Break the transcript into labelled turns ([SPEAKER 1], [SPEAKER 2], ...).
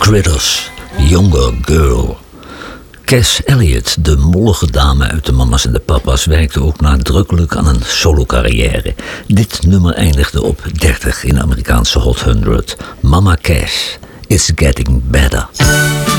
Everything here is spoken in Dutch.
[SPEAKER 1] Critters, Younger Girl. Cass Elliot, de mollige dame uit de Mama's en de Papa's, werkte ook nadrukkelijk aan een solo-carrière. Dit nummer eindigde op 30 in de Amerikaanse Hot 100. Mama Cass, It's Getting Better.